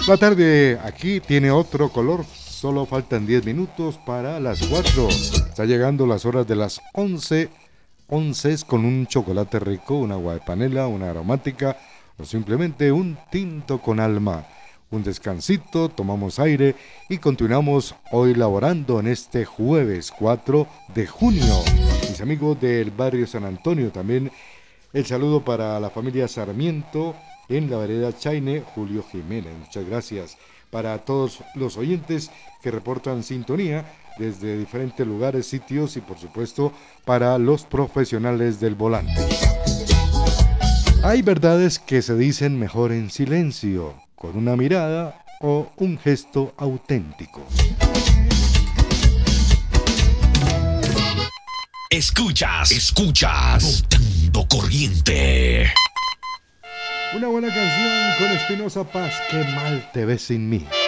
La tarde aquí tiene otro color. Solo faltan 10 minutos para las 4. Está llegando las horas de las 11. 11 con un chocolate rico, un agua de panela, una aromática o simplemente un tinto con alma. Un descansito, tomamos aire y continuamos hoy laborando en este jueves 4 de junio. Mis amigos del barrio San Antonio también. El saludo para la familia Sarmiento en la vereda Chaine, Julio Jiménez. Muchas gracias para todos los oyentes que reportan sintonía desde diferentes lugares, sitios y por supuesto para los profesionales del volante. Hay verdades que se dicen mejor en silencio, con una mirada o un gesto auténtico. Escuchas, Botando Corriente. Una buena canción con Espinosa Paz, qué mal te ves sin mí.